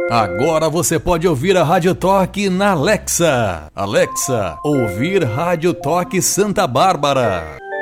Agora você pode ouvir a Rádio Toque na Alexa. Alexa, ouvir Rádio Toque Santa Bárbara.